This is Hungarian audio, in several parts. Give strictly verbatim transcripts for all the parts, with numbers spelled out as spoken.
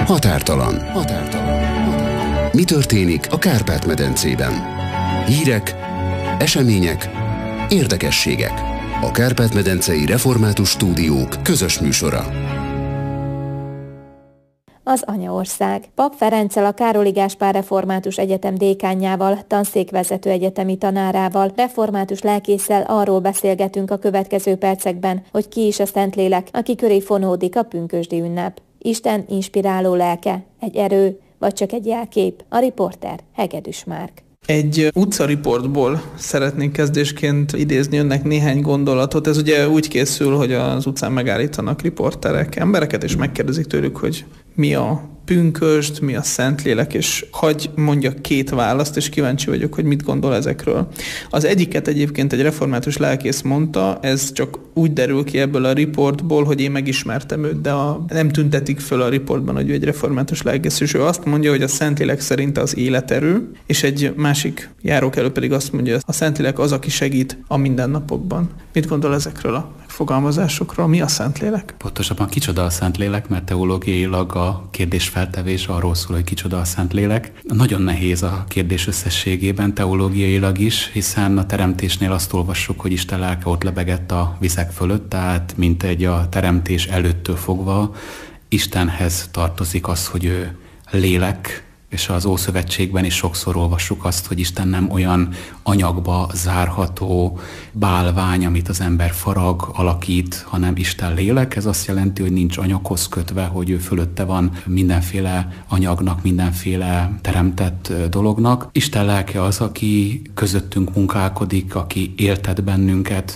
Határtalan. Határtalan. Mi történik a Kárpát-medencében? Hírek, események, érdekességek. A Kárpát-medencei Református Stúdiók közös műsora. Az anyaország. Pap Ferenccel, a Károli Gáspár Református Egyetem dékánjával, tanszékvezető egyetemi tanárával, református lelkésszel arról beszélgetünk a következő percekben, hogy ki is a Szentlélek, aki köré fonódik a pünkösdi ünnep. Isten inspiráló lelke, egy erő, vagy csak egy jelkép? A riporter Hegedűs Márk. Egy utcariportból szeretnék kezdésként idézni önnek néhány gondolatot. Ez ugye úgy készül, hogy az utcán megállítanak riporterek, embereket, és megkérdezik tőlük, hogy mi a pünkösd, mi a Szentlélek, és hagy mondjak két választ, és kíváncsi vagyok, hogy mit gondol ezekről. Az egyiket egyébként egy református lelkész mondta, ez csak úgy derül ki ebből a riportból, hogy én megismertem őt, de a, nem tüntetik föl a riportban, hogy ő egy református lelkész, és ő azt mondja, hogy a Szentlélek szerint az életerő, és egy másik járókelő pedig azt mondja, hogy a Szentlélek az, aki segít a mindennapokban. Mit gondol ezekről a fogalmazásokról? Mi a Szentlélek? Pontosabban kicsoda a Szentlélek, mert teológiailag a kérdésfeltevés arról szól, hogy kicsoda a Szentlélek. Nagyon nehéz a kérdés összességében, teológiailag is, hiszen a teremtésnél azt olvassuk, hogy Isten lelke ott lebegett a vizek fölött, tehát mint egy a teremtés előttől fogva Istenhez tartozik az, hogy ő lélek, és az Ószövetségben is sokszor olvassuk azt, hogy Isten nem olyan anyagba zárható bálvány, amit az ember farag, alakít, hanem Isten lélek. Ez azt jelenti, hogy nincs anyaghoz kötve, hogy ő fölötte van mindenféle anyagnak, mindenféle teremtett dolognak. Isten lelke az, aki közöttünk munkálkodik, aki éltet bennünket,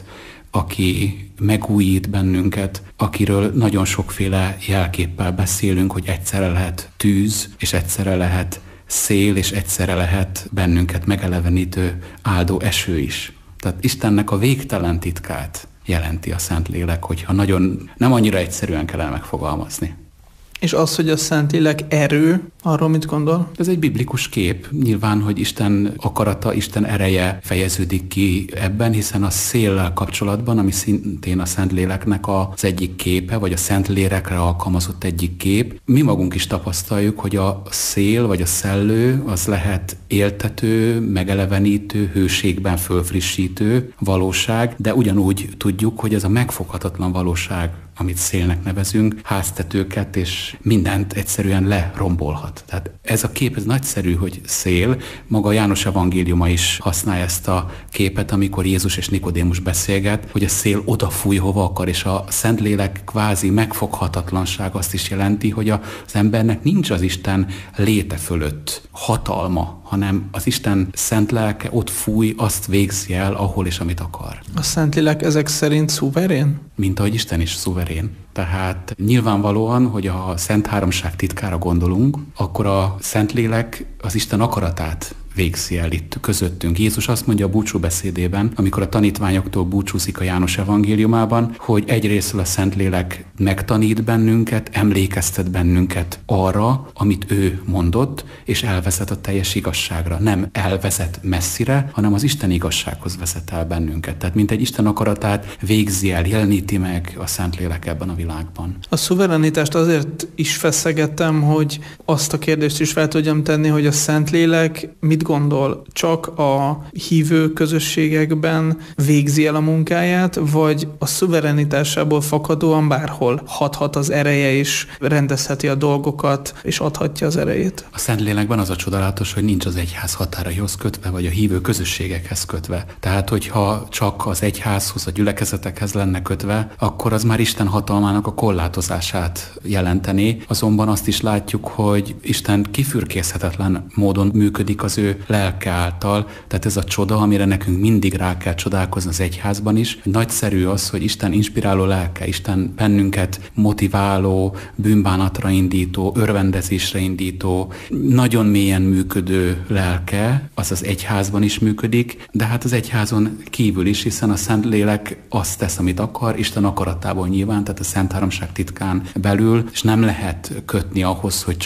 aki megújít bennünket, akiről nagyon sokféle jelképpel beszélünk, hogy egyszerre lehet tűz, és egyszerre lehet szél, és egyszerre lehet bennünket megelevenítő áldó eső is. Tehát Istennek a végtelen titkát jelenti a Szentlélek, hogyha nagyon nem annyira egyszerűen kellene megfogalmazni. És az, hogy a Szentlélek erő, arról mit gondol? Ez egy biblikus kép. Nyilván, hogy Isten akarata, Isten ereje fejeződik ki ebben, hiszen a széllel kapcsolatban, ami szintén a Szentléleknek az egyik képe, vagy a Szentlélekre alkalmazott egyik kép, mi magunk is tapasztaljuk, hogy a szél, vagy a szellő, az lehet éltető, megelevenítő, hőségben fölfrissítő valóság, de ugyanúgy tudjuk, hogy ez a megfoghatatlan valóság, amit szélnek nevezünk, háztetőket és mindent egyszerűen lerombolhat. Tehát ez a kép, ez nagyszerű, hogy szél. Maga János evangéliuma is használja ezt a képet, amikor Jézus és Nikodémus beszélget, hogy a szél odafúj, hova akar, és a Szentlélek kvázi megfoghatatlanság azt is jelenti, hogy az embernek nincs az Isten léte fölött hatalma, hanem az Isten szent lelke ott fúj, azt végzi el, ahol és amit akar. A Szentlélek ezek szerint szuverén? Mint ahogy Isten is szuverén. Tehát nyilvánvalóan, hogy a Szent Háromság titkára gondolunk, akkor a Szentlélek az Isten akaratát végzi el itt közöttünk. Jézus azt mondja a búcsúbeszédében, amikor a tanítványoktól búcsúzik a János evangéliumában, hogy egyrészről a Szentlélek megtanít bennünket, emlékeztet bennünket arra, amit ő mondott, és elvezet a teljes igazságra. Nem elvezet messzire, hanem az Isten igazsághoz vezet el bennünket. Tehát mint egy Isten akaratát végzi el, jeleníti meg a Szentlélek ebben a világban. A szuverenitást azért is feszegettem, hogy azt a kérdést is fel tudjam tenni, hogy a Szentlélek mit gondol, csak a hívő közösségekben végzi el a munkáját, vagy a szuverenitásából fakadóan bárhol hathat az ereje, és rendezheti a dolgokat, és adhatja az erejét? A Szentlélekben az a csodálatos, hogy nincs az egyház határaihoz kötve, vagy a hívő közösségekhez kötve. Tehát, hogyha csak az egyházhoz, a gyülekezetekhez lenne kötve, akkor az már Isten hatalmának a korlátozását jelenteni. Azonban azt is látjuk, hogy Isten kifürkészhetetlen módon működik az ő lelke által, tehát ez a csoda, amire nekünk mindig rá kell csodálkozni az egyházban is. Nagyszerű az, hogy Isten inspiráló lelke, Isten bennünket motiváló, bűnbánatra indító, örvendezésre indító, nagyon mélyen működő lelke, az az egyházban is működik, de hát az egyházon kívül is, hiszen a Szentlélek azt tesz, amit akar, Isten akaratából nyilván, tehát a Szent Háromság titkán belül, és nem lehet kötni ahhoz, hogy